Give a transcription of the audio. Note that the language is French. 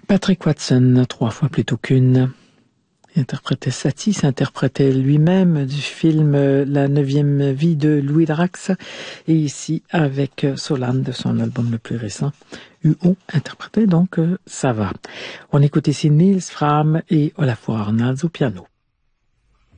Patrick Watson, 3 fois plutôt qu'une. Il interprétait Satie, s'interprétait lui-même du film La 9e vie de Louis Drax, et ici avec Solane de son album le plus récent, UO, interprétait donc Ça va. On écoute ici Nils Fram et Olafur Arnalds au piano.